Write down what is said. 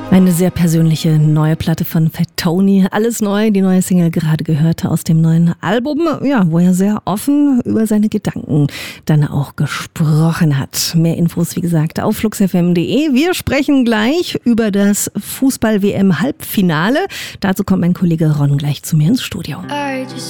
Eine sehr persönliche neue Platte von Fat Tony. Alles neu, die neue Single gerade gehört aus dem neuen Album, ja, wo er sehr offen über seine Gedanken dann auch gesprochen hat. Mehr Infos, wie gesagt, auf fluxfm.de. Wir sprechen gleich über das Fußball-WM-Halbfinale. Dazu kommt mein Kollege Ron gleich zu mir ins Studio.